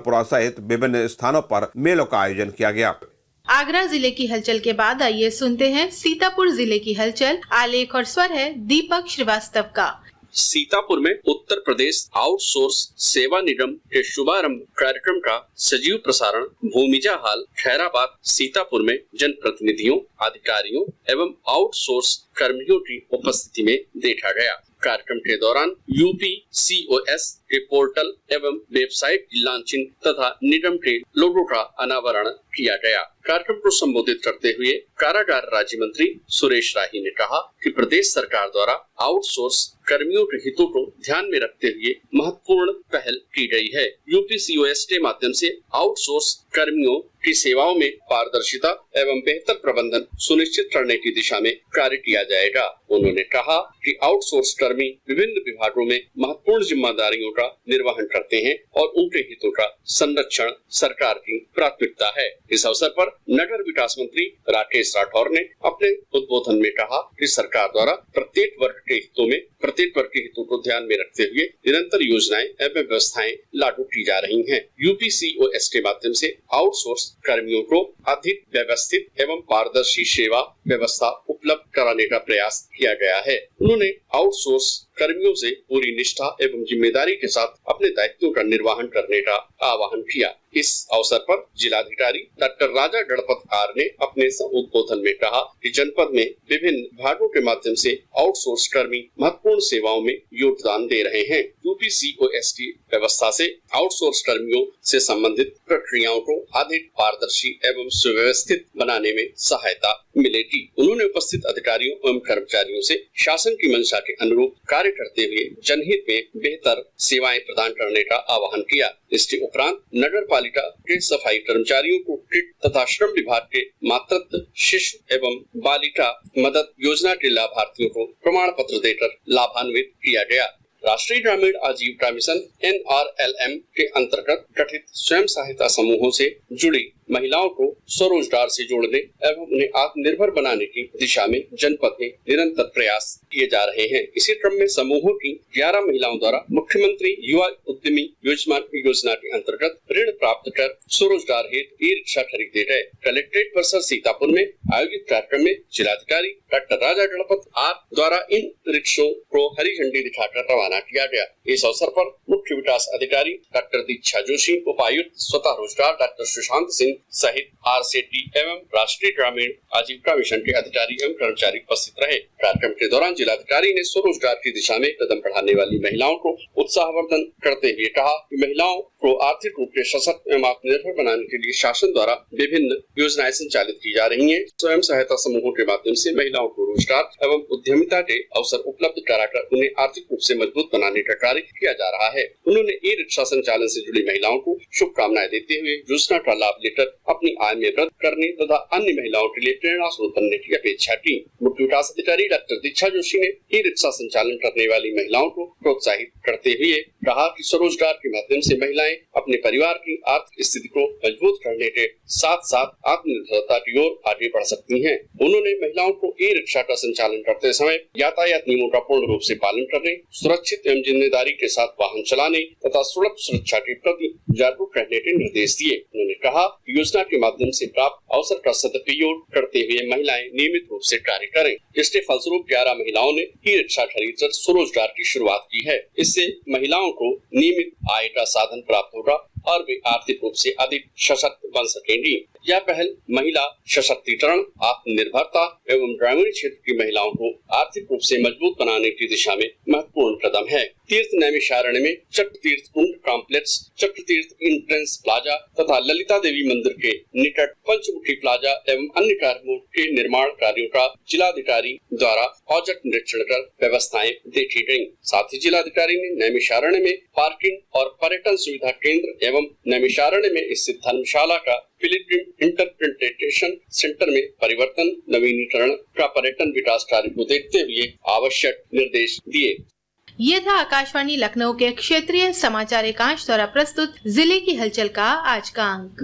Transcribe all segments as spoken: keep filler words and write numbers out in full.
रामपुरा सहित विभिन्न स्थानों पर मेलों का आयोजन किया गया। आगरा जिले की हलचल के बाद आइए सुनते हैं सीतापुर जिले की हलचल। आलेख और स्वर है दीपक श्रीवास्तव का। सीतापुर में उत्तर प्रदेश आउटसोर्स सेवा निगम के शुभारंभ कार्यक्रम का सजीव प्रसारण भूमिजा हाल खैराबाद सीतापुर में जनप्रतिनिधियों, अधिकारियों एवं आउटसोर्स कर्मियों की उपस्थिति में देखा गया। कार्यक्रम के दौरान यूपी सीओएस के पोर्टल एवं वेबसाइट की लॉन्चिंग तथा निगम के लोगो का अनावरण किया गया। कार्यक्रम को संबोधित करते हुए कारागार राज्य मंत्री सुरेश राही ने कहा कि प्रदेश सरकार द्वारा आउटसोर्स कर्मियों के हितों को ध्यान में रखते हुए महत्वपूर्ण पहल की गई है। यूपी सीओएस के माध्यम से आउटसोर्स कर्मियों की सेवाओं में पारदर्शिता एवं बेहतर प्रबंधन सुनिश्चित करने की दिशा में कार्य किया जाएगा। उन्होंने कहा कि आउटसोर्स कर्मी विभिन्न विभागों में महत्वपूर्ण जिम्मेदारियों का निर्वहन करते हैं और उनके हितों का संरक्षण सरकार की प्राथमिकता है। इस अवसर पर नगर विकास मंत्री राकेश राठौर ने अपने उद्बोधन में कहा कि सरकार द्वारा प्रत्येक वर्ग के हितों में प्रत्येक वर्ग के हितों को ध्यान में रखते हुए निरंतर योजनाएं एवं व्यवस्थाएं लागू की जा रही हैं। यूपी सीओएस के माध्यम से आउटसोर्स कर्मियों को अधिक व्यवस्थित एवं पारदर्शी सेवा व्यवस्था उपलब्ध कराने का प्रयास किया गया है। उन्होंने आउटसोर्स कर्मियों से पूरी निष्ठा एवं जिम्मेदारी के साथ अपने दायित्वों का निर्वहन करने का आह्वान किया। इस अवसर पर जिलाधिकारी डॉक्टर राजा गणपत आर ने अपने उद्बोधन में कहा कि जनपद में विभिन्न विभागों के माध्यम से आउटसोर्स कर्मी महत्वपूर्ण सेवाओं में योगदान दे रहे हैं। यूपी सीओएस की व्यवस्था से आउटसोर्स कर्मियों से संबंधित प्रक्रियाओं को अधिक पारदर्शी एवं सुव्यवस्थित बनाने में सहायता मिलेगी। उन्होंने उपस्थित अधिकारियों एवं कर्मचारियों से शासन की मंशा के अनुरूप कार्य करते हुए जनहित में बेहतर सेवाएं प्रदान करने का आह्वान किया। इसके उपरांत नगर पालिका के सफाई कर्मचारियों को किट तथा श्रम विभाग के मातृत्व शिशु एवं बालिका मदद योजना के लाभार्थियों को प्रमाण पत्र देकर लाभान्वित किया गया। राष्ट्रीय ग्रामीण आजीविका mission N R L M के अंतर्गत गठित स्वयं सहायता समूहों से जुड़ी महिलाओं को स्वरोजगार से जोड़ने एवं उन्हें आत्मनिर्भर बनाने की दिशा में जनपद में निरंतर प्रयास किए जा रहे हैं। इसी क्रम में समूहों की ग्यारह महिलाओं द्वारा मुख्यमंत्री युवा उद्यमी योजना योजना के अंतर्गत ऋण प्राप्त कर स्वरोजगार हेतु ई रिक्शा खरीदे गए। कलेक्ट्रेट परिसर सीतापुर में आयोजित कार्यक्रम में जिलाधिकारी डॉक्टर राजा गणपत आर द्वारा इन रिक्शों को हरी झंडी दिखाकर रवाना किया गया। इस अवसर पर मुख्य विकास अधिकारी डॉक्टर दीक्षा जोशी, उपायुक्त स्वतः रोजगार डॉक्टर सुशांत सिंह सहित आरसीटी एवं राष्ट्रीय ग्रामीण आजीविका मिशन के अधिकारी एवं कर्मचारी उपस्थित रहे। कार्यक्रम के दौरान जिलाधिकारी ने स्वरोजगार की दिशा में कदम बढ़ाने वाली महिलाओं को उत्साहवर्धन करते हुए कहा कि महिलाओं को आर्थिक रूप से सशक्त एवं आत्मनिर्भर बनाने के लिए शासन द्वारा विभिन्न योजनाएं संचालित की जा रही हैं। स्वयं सहायता समूहों के माध्यम से महिलाओं को रोजगार एवं उद्यमिता के अवसर उपलब्ध कराकर उन्हें आर्थिक रूप से मजबूत बनाने का कार्य किया जा रहा है। उन्होंने ई रिक्शा संचालन से जुड़ी महिलाओं को शुभकामनाएं देते हुए योजना का लाभ लेकर अपनी आय में वृद्धि करने तथा अन्य महिलाओं के लिए प्रेरणा स्रोत बनने की अपेक्षा की। मुख्य विकास अधिकारी डॉक्टर दीक्षा जोशी ने ई रिक्शा संचालन करने वाली महिलाओं को प्रोत्साहित करते हुए कहा कि स्वरोजगार के माध्यम से महिलाएं अपने परिवार की आर्थिक स्थिति को मजबूत करने के साथ साथ आत्मनिर्भरता की ओर आगे बढ़ सकती हैं। उन्होंने महिलाओं को ई रिक्शा का संचालन करते समय यातायात नियमों का पूर्ण रूप से पालन करने, सुरक्षित एवं जिम्मेदारी के साथ वाहन चलाने तथा सड़क सुरक्षा के प्रति जागरूक रहने के निर्देश दिए। उन्होंने कहा कि योजना के माध्यम से प्राप्त अवसर का सदुपयोग करते हुए महिलाएं नियमित रूप से कार्य करें। इसके फलस्वरूप ग्यारह महिलाओं ने ई रिक्शा खरीदकर स्वरोजगार की शुरुआत की है। इससे महिलाओं को नियमित आय का साधन प्राप्त होगा और वे आर्थिक रूप से अधिक सशक्त बन सकेंगी। यह पहल महिला सशक्तिकरण, आत्मनिर्भरता एवं ग्रामीण क्षेत्र की महिलाओं को आर्थिक रूप से मजबूत बनाने की दिशा में महत्वपूर्ण कदम है। तीर्थ नैमिषारण्य में चक्र तीर्थ कुंड कॉम्प्लेक्स, चक्र तीर्थ इंट्रेंस प्लाजा तथा ललिता देवी मंदिर के निकट पंचमुखी प्लाजा एवं अन्य कार्यों के निर्माण कार्यों का जिलाधिकारी द्वारा औचक निरीक्षण कर व्यवस्थाएं देखी गयी। साथ ही जिलाधिकारी ने नैमिषारण्य में पार्किंग और पर्यटन सुविधा केंद्र एवं नैमिषारण्य में स्थित धर्मशाला का पिलग्रिम इंटरप्रिटेशन सेंटर में परिवर्तन नवीनीकरण का पर्यटन विकास कार्य को देखते हुए आवश्यक निर्देश दिए। ये था आकाशवाणी लखनऊ के क्षेत्रीय समाचार एकांश द्वारा प्रस्तुत जिले की हलचल का आज का अंक।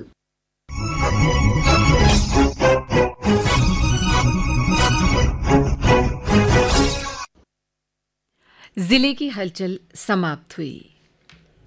जिले की हलचल समाप्त हुई।